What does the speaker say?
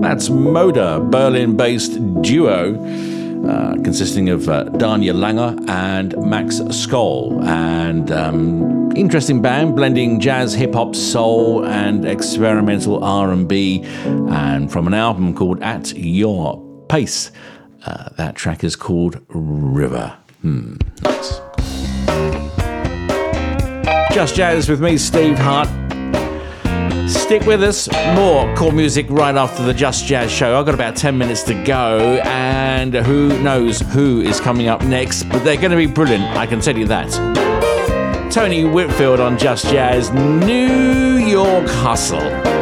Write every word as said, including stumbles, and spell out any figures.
That's Moda, Berlin-based duo uh, consisting of uh, Dania Langer and Max Skoll. And um, interesting band, blending jazz, hip-hop, soul, and experimental R and B. And from an album called At Your Pace. Uh, that track is called River. Hmm, nice. Just Jazz with me, Steve Hart. Stick with us. More core music right after the Just Jazz show. I've got about ten minutes to go, and who knows who is coming up next, but they're going to be brilliant, I can tell you that. Tony Whitfield on Just Jazz, New York Hustle.